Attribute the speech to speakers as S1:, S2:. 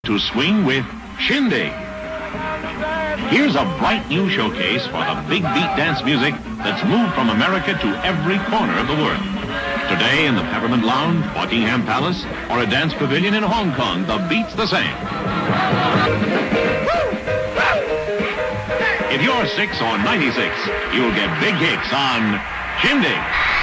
S1: to swing with Shindig. Here's a bright new showcase for the big beat dance music that's moved from America to every corner of the world. Today in the Peppermint Lounge, Buckingham Palace, or a dance pavilion in Hong Kong, the beat's the same. If you're 6 or 96, you'll get big kicks on Shindig.